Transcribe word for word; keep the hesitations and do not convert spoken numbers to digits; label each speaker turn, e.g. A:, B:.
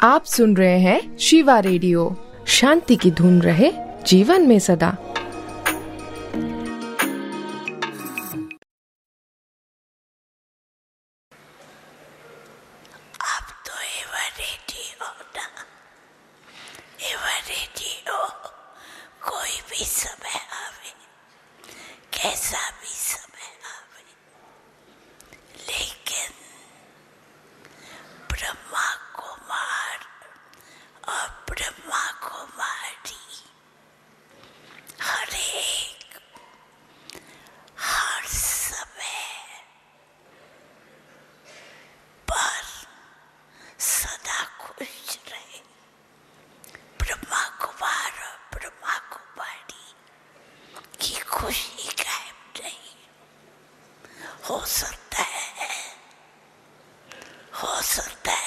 A: आप सुन रहे हैं शिवा रेडियो। शांति की धुन रहे जीवन में सदा।
B: अब तो एवा रेडियो ना, एवा रेडियो कोई भी समय आवे, कैसा भी समय आवे, लेकिन ब्रह्मा कुमार और ब्रह्मा कुमारी हर एक हर समय पर सदा खुश रहे। ब्रह्मा कुमार और ब्रह्मा कुमारी की खुशी गायब नहीं हो सकता है, हो सकता है